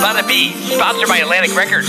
Bada B, sponsored by Atlantic Records.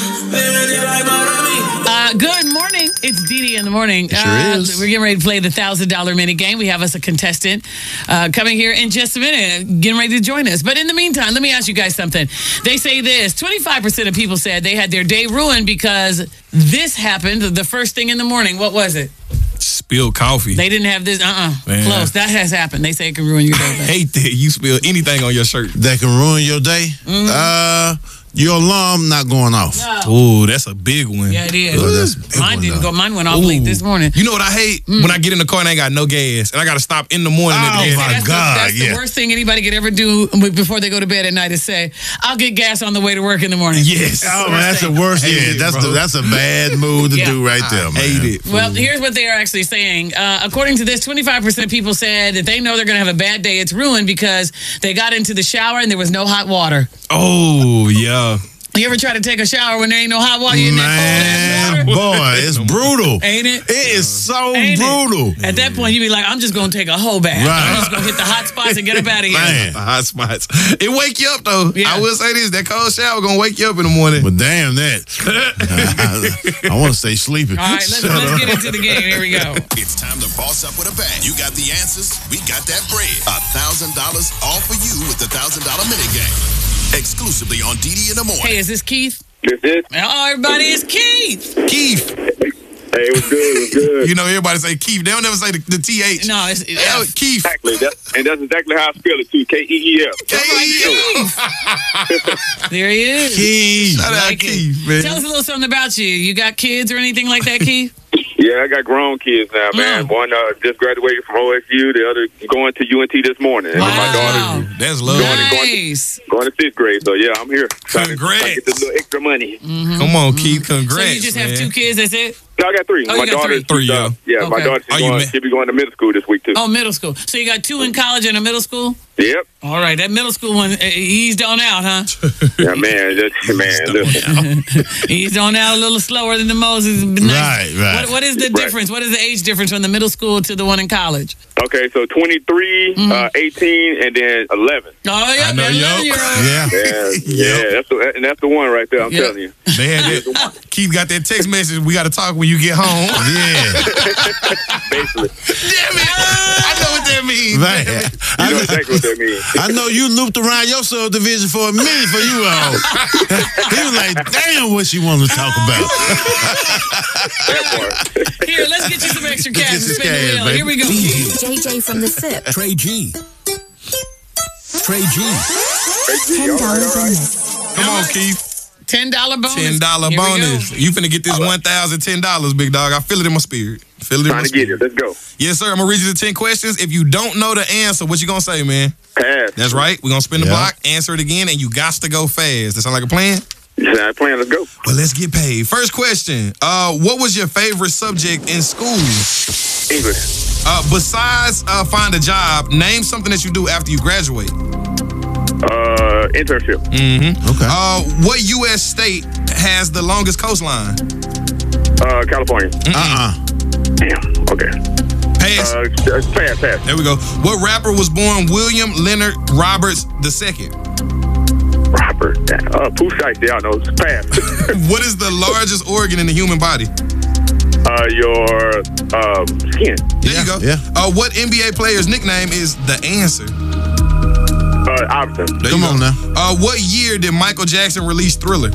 Good morning. It's Dee in the morning. It sure is. We're getting ready to play the $1,000 minute game. We have us a contestant coming here in just a minute, getting ready to join us. But in the meantime, let me ask you guys something. They say this, 25% of people said they had their day ruined because this happened the first thing in the morning. What was it? Spilled coffee. They didn't have this. Man. Close. That has happened. They say it can ruin your day. I hate that you spill anything on your shirt. That can ruin your day. Your alarm not going off. No. Ooh, that's a big one. Yeah, it is. Oh, that's a big Mine one, didn't though. go. Mine went off late this morning. You know what I hate? When I get in the car and I ain't got no gas, and I got to stop in the morning. Oh, at the my gas. God. That's the worst thing anybody could ever do before they go to bed at night is say, I'll get gas on the way to work in the morning. Yes. Oh, man, that's the worst. Hate Yeah, it, bro. that's a bad move to do right there, man. Hate it. Well, here's what they are actually saying. According to this, 25% of people said that they know they're going to have a bad day. It's ruined because they got into the shower and there was no hot water. Oh, yeah. You ever try to take a shower when there ain't no hot water? You in that Man, cold ass water? boy, it's brutal. Ain't it? It is so Ain't it? brutal. At that point, you be like, I'm just going to take a whole bath. Right. I'm just going to hit the hot spots and get up out of here. Man. The hot spots. It wake you up, though. Yeah. I will say this. That cold shower going to wake you up in the morning. But damn that. I want to stay sleeping. All right, let's get into the game. Here we go. It's time to boss up with a bang. You got the answers, we got that bread. $1,000 all for you with the $1,000 minute game. Exclusively on Dee in the morning. Hey, is this Keith? This is. Oh, everybody, it's Keith. Keith. Hey, it was good. It was good. You know, everybody say Keith. They don't never say the TH. No, it's Oh, Keith. Exactly. That's exactly how I spell it too. K-E-E-F. There he is. Keith. Shout out Like it. Keith, man. Tell us a little something about you. You got kids or anything like that, Keith? Yeah, I got grown kids now, man. One just graduated from OSU. The other going to UNT this morning. And my daughter That's love. Nice. going to 5th grade. So yeah, I'm here. Trying to Congrats. get this little extra money. Come on, Keith. Congrats, So you just have man. 2 kids, that's it? No, I got 3. Oh, my you got daughter, three. Yeah. Yeah, my Okay. daughter. Are you She'll be going to middle school this week too. Oh, middle school. So you got 2 in college and a middle school? Yep. All right, that middle school one eased on out, huh? Yeah, man. Listen. Eased on out a little slower than the Moses. Right. What is the difference? What is the age difference from the middle school to the one in college? Okay, so 23, 18, and then 11. Oh, yeah, I know, that yup. 11-year-old. Yeah, that's the one right there. I'm Yep. telling you. They had that. Keith got that text message. We got to talk when you get home. Yeah. Basically, Damn it. I know what that means. Man. you know exactly what that means. I know you looped around your subdivision for a minute for you all. He was like, damn, what she wanted to talk about. That part. Here, let's get you some extra cash and Get this spin the cash, wheel. baby. Here we go. JJ from the SIP. Trey G. Trey G. $10 bonus. Come on, Keith. $10 bonus. $10 Here we bonus. go. You finna get this $1,010, big dog. I feel it in my spirit. Feel it in my Trying to get spirit. it. Let's go. Yes, sir. I'm gonna read you the 10 questions. If you don't know the answer, what you gonna say, man? Pass. That's right. We're gonna spin the Yeah. block, answer it again, and you got to go fast. That sound like a plan? Yeah, plan. Let's go. Well, let's get paid. First question. What was your favorite subject in school? English. Besides find a job, name something that you do after you graduate. Internship. Okay. What U.S. state has the longest coastline? California. Damn. Okay. Pass. Pass. There we go. What rapper was born William Leonard Roberts II? Robert. Pooh Shiesty. I don't know. Pass. What is the largest organ in the human body? Your skin. There you go. Yeah. What NBA player's nickname is The Answer? Iverson. There Come you go. on now. What year did Michael Jackson release Thriller?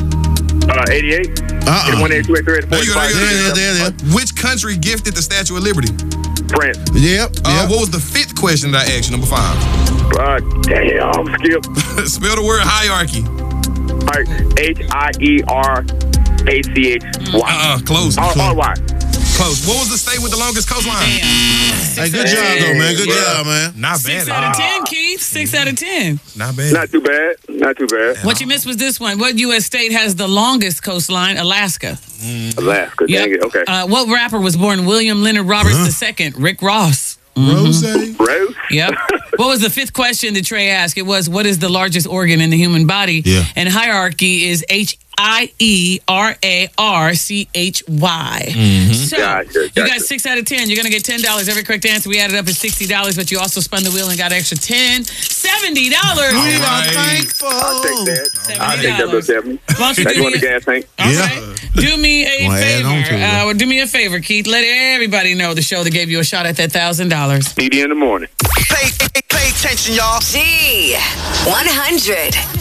88. 1, 8, 2, 8, 3, 8, 4, There you go, 5, Yeah. Which country gifted the Statue of Liberty? France. Yep. What was the 5th question that I asked you? Number 5. Damn. Skip. Spell the word hierarchy. Hierachy. Close. R-Y. Close. What was the state with the longest coastline? Hey, good job, though, man. Good job, man. Not 6 bad. out of 10, Keith. 6 out of 10. Not bad. Not too bad. Not too bad. What you missed was this one. What U.S. state has the longest coastline? Alaska. Alaska. Dang it. Okay. What rapper was born William Leonard Roberts II? Rick Ross. Rose. Rose? Yep. What was the 5th question that Trey asked? It was, what is the largest organ in the human body? Yeah. And hierarchy is Hierarchy. IERARCHY. So Gotcha. you got 6 out of 10. You're going to get $10. Every correct answer we added up is $60, but you also spun the wheel and got an extra $10. $70. We are right. thankful. I'll take that. I'll take that, little Devin. Why don't you That's do one me of the gas tank. Okay. Do me a Wanna add on to favor. it. Do me a favor, Keith. Let everybody know the show that gave you a shot at that $1,000. PD in the morning. Pay attention, y'all. G100.